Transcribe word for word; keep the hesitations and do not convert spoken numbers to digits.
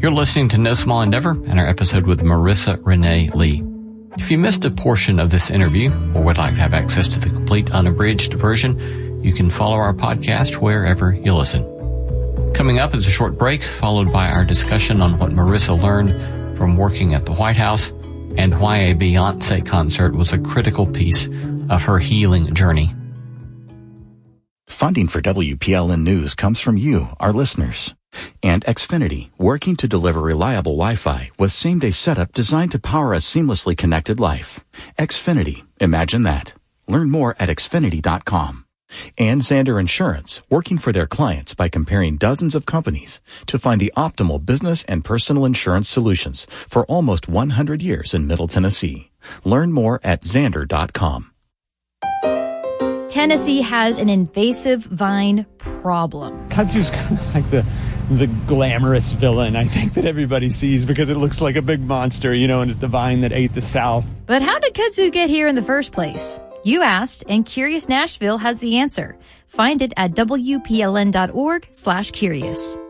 You're listening to No Small Endeavor and our episode with Marissa Renee Lee. If you missed a portion of this interview or would like to have access to the complete unabridged version, you can follow our podcast wherever you listen. Coming up is a short break, followed by our discussion on what Marissa learned from working at the White House and why a Beyonce concert was a critical piece of her healing journey. Funding for W P L N News comes from you, our listeners. And Xfinity, working to deliver reliable Wi-Fi with same-day setup designed to power a seamlessly connected life. Xfinity, imagine that. Learn more at Xfinity dot com. And Zander Insurance, working for their clients by comparing dozens of companies to find the optimal business and personal insurance solutions for almost one hundred years in Middle Tennessee. Learn more at Zander dot com. Tennessee has an invasive vine problem. Kudzu's kind of like the the glamorous villain, I think, that everybody sees because it looks like a big monster, you know, and it's the vine that ate the South. But how did kudzu get here in the first place? You asked, and Curious Nashville has the answer. Find it at W P L N dot org slash curious.